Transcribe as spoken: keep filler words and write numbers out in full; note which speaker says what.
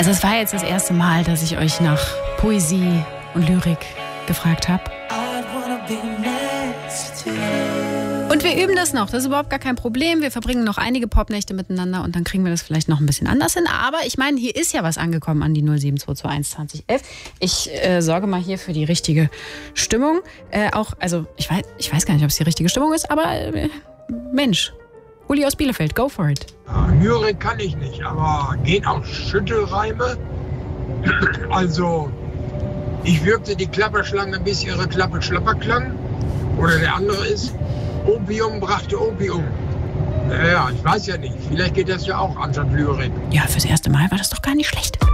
Speaker 1: Also es war jetzt das erste Mal, dass ich euch nach Poesie und Lyrik gefragt habe. Und wir üben das noch, das ist überhaupt gar kein Problem. Wir verbringen noch einige Popnächte miteinander und dann kriegen wir das vielleicht noch ein bisschen anders hin. Aber ich meine, hier ist ja was angekommen an die null sieben zwei zwei eins zwanzig elf. Ich äh, sorge mal hier für die richtige Stimmung. Äh, auch, also ich weiß, ich weiß gar nicht, ob es die richtige Stimmung ist, aber äh, Mensch, Uli aus Bielefeld, go for it.
Speaker 2: Ja, Lyrik kann ich nicht, aber gehen auch Schüttelreime. Also, ich wirkte die Klapperschlange, bis ihre Klappe schlapper klang. Oder der andere ist, Opium brachte Opium. Naja, ich weiß ja nicht. Vielleicht geht das ja auch anstatt Lyrik.
Speaker 1: Ja, fürs erste Mal war das doch gar nicht schlecht.